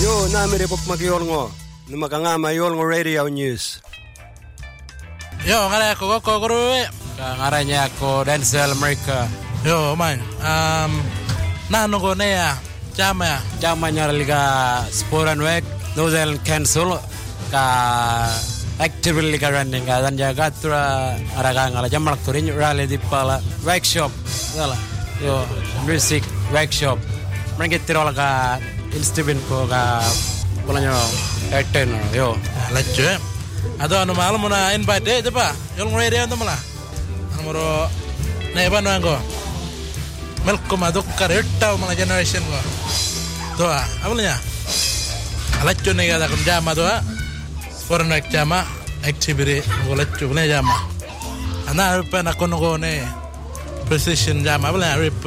Yo, namire pop mag-yolngo. Numakangama yolngo radio news. Yo, ngaray ako kuruwe. Ngaray niya ako Denzel America. Yo, man. Nano ko na ya. Chama niya liga sporan wek. Nozel cancel. Ka actively liga running. Dan jaga tura araga ngala jamak turin rally di pala workshop. Wala. Yo, music workshop. Mereka tirol ka instrument ko ka wala nyo airten yo lacce ado anu malam na invite de pa yung radio ando mala amoro na iba no ango melko madok karetta mga generation ko to amanya lacce ne ga kun jama to foreign jama activity ko lacce ne jama ana pa na kono ko ne precision jama bala rip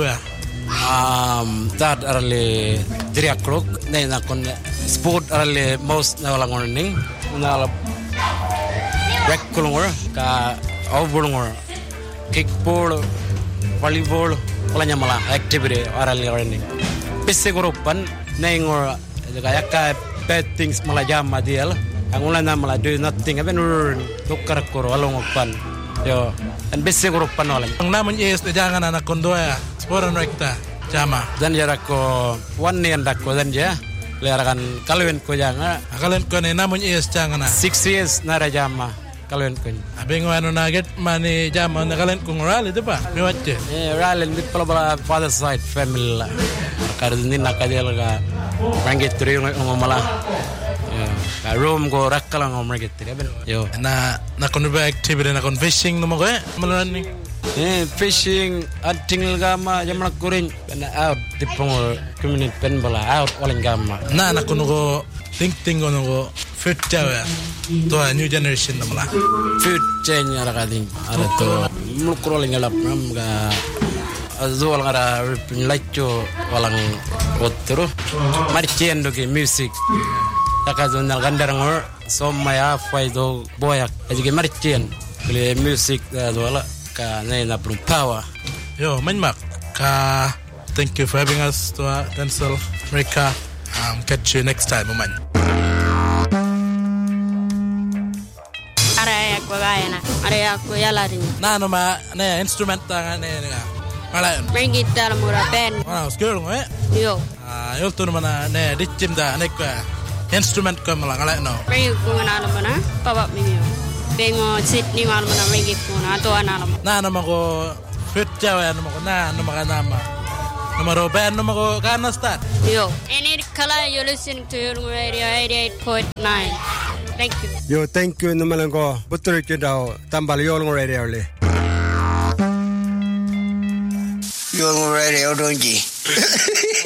that early 3 o'clock na kon sport early most na lang morning na rec kulungor ka outboard kickball volleyball wala nya mala activity early morning pisse grupan na ngor kaya ka bad things mala jama dial ang ulan na mala do nothing even tukar ko walong pan yo and pisse grupan wala ang naman is jangan anak kondoya Orang rekta jama dan jara ko one year dak ko dan ja lerakan kalwen ko janga kalen ko ne namun is jangana 6 years nara jama kalwen ko abeng wano naget mani jama na kalen ko rally de ba mi wacce rally di pala father side family la kardin nakadel ga rangit tri no mala ka room go rakala ngom rangit tri yo na kon ba activity na kon fishing no mo ko malani fishing atingil gama jamnak kuring na out di pungol community pen bala out walang gama na kuno ko think ono ko food jawa to a new generation namla food change ara kading ara to mulkro lingalap nam ga azol ngara pinlacho walang otro marchendo ke music takazon nal gandarangor somaya faido boyak ajige marchen le music wala ka na power. Yo, manmak ka thank you for having us to Denzel America. Catch you next time, man. Are ako gayana. Are ako yalarin. Na no ma na instrument ta ne nga. Mala. Main gitar mura pen. Ah, skill ngo Yo. Yo tu mana ne ditchim da ne ka instrument ko mala ngala no. Main ko na mana? Papa mi. Bengo Sydney mal mana megi kuna to anala na nama ko fit jawa nama ko na nama ka nama roben nama ko kana start yo any color you listening to your radio 88.9 thank you Yo, thank you numalang ko butur ke daw tambal yolngo radio le yolngo radio donji